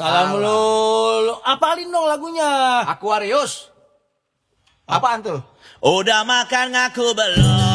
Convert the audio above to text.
Salam lu. Apalin dong lagunya. Aquarius. Apaan tuh? Udah makan ngaku belum?